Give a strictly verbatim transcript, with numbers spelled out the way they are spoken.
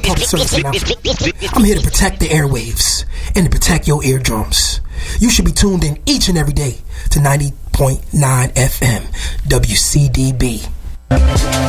public service announcement. I'm here to protect the airwaves and to protect your eardrums. You should be tuned in each and every day to ninety point nine F M W C D B.